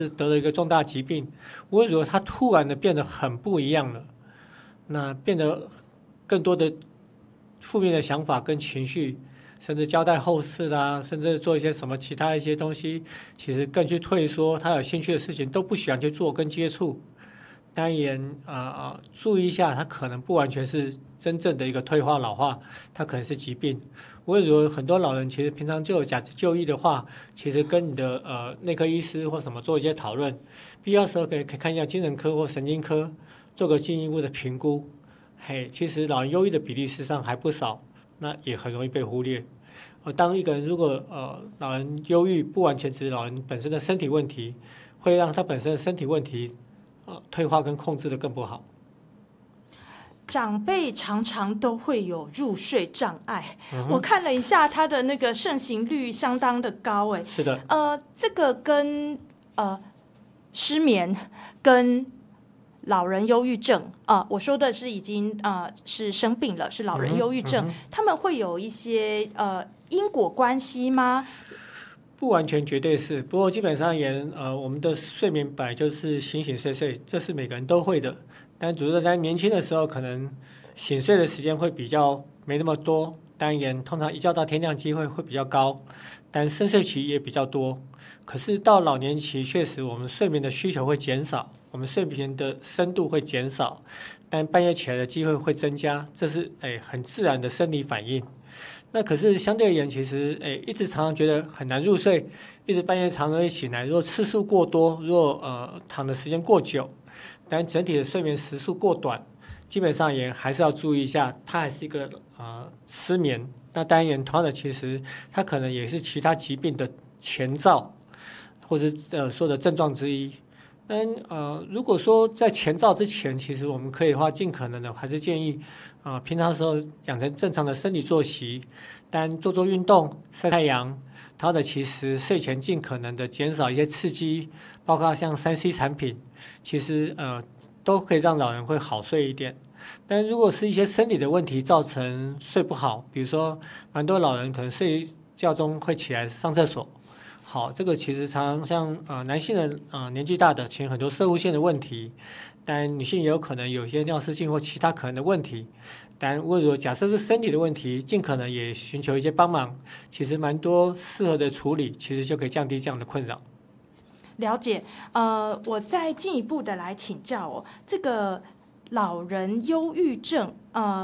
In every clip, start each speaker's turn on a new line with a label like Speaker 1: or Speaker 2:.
Speaker 1: 得了一个重大疾病，无论如何他突然的变得很不一样了，那变得更多的负面的想法跟情绪，甚至交代后事啦，甚至做一些什么其他一些东西，其实更去退缩，他有兴趣的事情都不喜欢去做跟接触。当然，注意一下，他可能不完全是真正的一个退化老化，他可能是疾病。我也有很多老人，其实平常就有假设就医的话，其实跟你的内科医师或什么做一些讨论，必要时候可以看一下精神科或神经科，做个进一步的评估。嘿，其实老人忧郁的比例事实上还不少，那也很容易被忽略。当一个人如果老人忧郁，不完全只是老人本身的身体问题，会让他本身的身体问题退化跟控制的更不好。
Speaker 2: 长辈常常都会有入睡障碍，我看了一下，他的那个盛行率相当的高，哎，
Speaker 1: 是的，
Speaker 2: 这个跟失眠跟老人忧郁症我说的是已经是生病了，是老人忧郁症，他们会有一些因果关系吗？
Speaker 1: 不完全绝对是，不过基本上也我们的睡眠本来就是醒醒睡睡，这是每个人都会的。但主要在年轻的时候，可能醒睡的时间会比较没那么多，当然通常一觉到天亮机会会比较高，但深睡期也比较多。可是到老年期，确实我们睡眠的需求会减少，我们睡眠的深度会减少，但半夜起来的机会会增加，这是很自然的生理反应。那可是相对而言，其实一直常常觉得很难入睡，一直半夜常常会醒来。如果次数过多，如果躺的时间过久，但整体的睡眠时数过短，基本上也还是要注意一下，它还是一个失眠。那当然，同样的，其实它可能也是其他疾病的前兆，或者说的症状之一。如果说在前兆之前，其实我们可以的话，尽可能的还是建议平常的时候养成正常的生理作息，但做运动、晒太阳，它的其实睡前尽可能的减少一些刺激，包括像3C 产品，其实都可以让老人会好睡一点。但如果是一些生理的问题造成睡不好，比如说蛮多老人可能睡觉中会起来上厕所。好，这个其实常像男性的年纪大的，其实很多摄护腺的问题，但女性也有可能有一些尿失禁或其他可能的问题。但如果假设是身体的问题，尽可能也寻求一些帮忙，其实蛮多适合的处理，其实就可以降低这样的困扰。
Speaker 2: 了解，我再进一步的来请教这个老人忧郁症，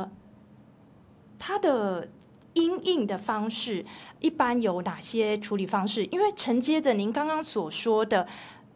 Speaker 2: 它的因应的方式一般有哪些处理方式？因为承接着您刚刚所说的，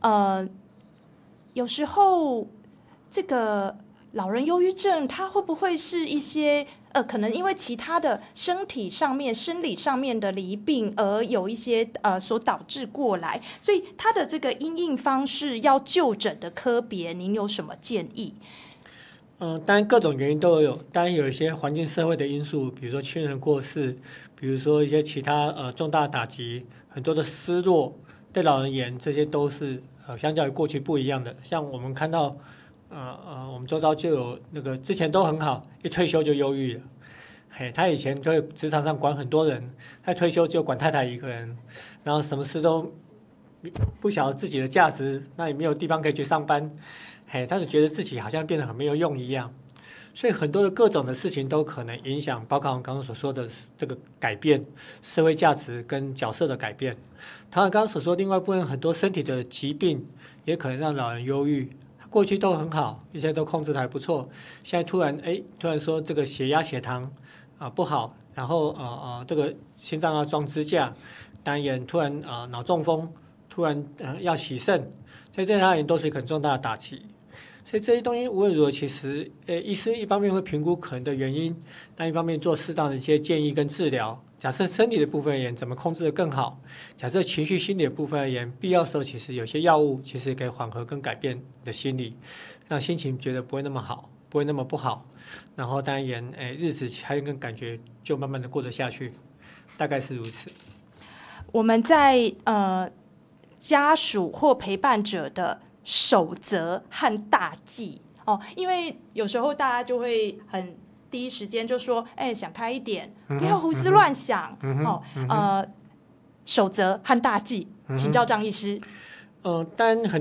Speaker 2: 有时候这个老人忧郁症，它会不会是一些可能因为其他的身体上面、生理上面的罹病而有一些所导致过来？所以它的这个因应方式要就诊的科别，您有什么建议？
Speaker 1: 当然各种原因都有，当然有一些环境社会的因素，比如说亲人过世，比如说一些其他重大打击，很多的失落，对老人而言，这些都是相较于过去不一样的。像我们看到我们周遭就有那个之前都很好，一退休就忧郁了。他以前在职场上管很多人，他退休就管太太一个人，然后什么事都不晓得自己的价值，那也没有地方可以去上班。他就觉得自己好像变得很没有用一样，所以很多的各种的事情都可能影响，包括我们刚刚所说的这个改变，社会价值跟角色的改变。当然，刚刚所说另外一部分很多身体的疾病也可能让老人忧郁，过去都很好，一切都控制的还不错，现在突然说这个血压、血糖不好，然后这个心脏要装支架，当然突然脑中风，突然要洗肾，所以对他而言都是一个很重大的打击。所以这些东西无论如何，其实医师一方面会评估可能的原因，但一方面做适当的一些建议跟治疗。假设生理的部分而言，怎么控制得更好？假设情绪心理的部分而言，必要时候其实有些药物其实可以缓和跟改变你的心理，让心情觉得不会那么好，不会那么不好。然后当然日子还跟感觉就慢慢的过得下去，大概是如此。
Speaker 2: 我们在家属或陪伴者的守则和大忌因为有时候大家就会很第一时间就说想开一点，不要胡思乱想守则和大忌请教张医师。
Speaker 1: 但很